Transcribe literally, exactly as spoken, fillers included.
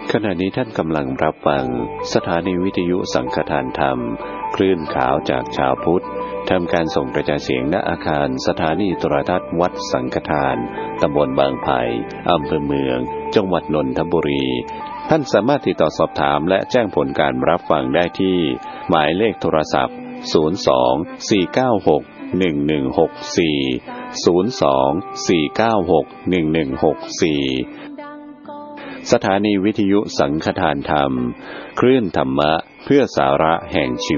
ขณะนี้ท่านกำลังรับฟังสถานีวิทยุสังฆทานธรรมคลื่นขาวจากชาวพุทธทำการส่งกระจายเสียงณอาคารสถานีโทรทัศน์วัดสังฆทานตำบลบางไผ่อำเภอเมืองจังหวัดนนทบุรีท่านสามารถติดต่อสอบถามและแจ้งผลการรับฟังได้ที่หมายเลขโทรศัพท์ศูนย์ สอง สี่ เก้า หก หนึ่ง หนึ่ง หก สี่ ศูนย์ สอง สี่ เก้า หก หนึ่ง หนึ่ง หก สี่สถานีวิทยุสังฆทานธรรมคลื่นธรรมะเพื่อสาระแห่งชีวิต